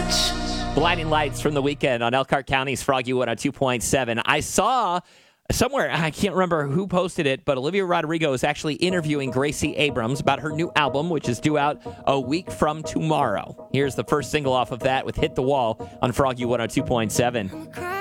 Blinding Lights from the weekend on Elkhart County's Froggy 102.7. I saw somewhere, I can't remember who posted it, but Olivia Rodrigo is actually interviewing Gracie Abrams about her new album, which is due out a week from tomorrow. Here's the first single off of that with Hit the Wall on Froggy 102.7.